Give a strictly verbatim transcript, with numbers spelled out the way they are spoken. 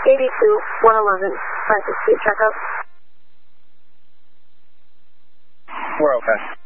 eighty-two, one eleven, Francis Street, check out. We're okay.